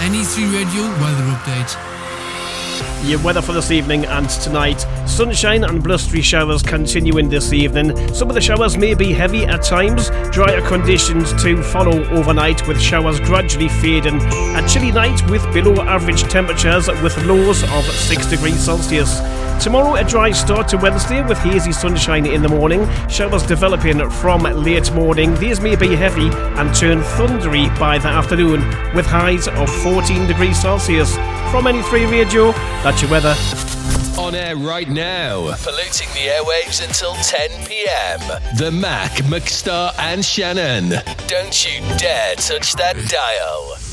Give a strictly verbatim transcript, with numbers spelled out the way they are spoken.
N E three Radio weather update. Your weather for this evening and tonight. Sunshine and blustery showers continuing this evening. Some of the showers may be heavy at times. Drier conditions to follow overnight, with showers gradually fading. A chilly night with below average temperatures with lows of six degrees Celsius. Tomorrow, a dry start to Wednesday with hazy sunshine in the morning. Showers developing from late morning. These may be heavy and turn thundery by the afternoon, with highs of fourteen degrees Celsius. From N E three Radio, that's your weather. On air right now, polluting the airwaves until ten p.m. The Mac, McStar and Shannon. Don't you dare touch that dial.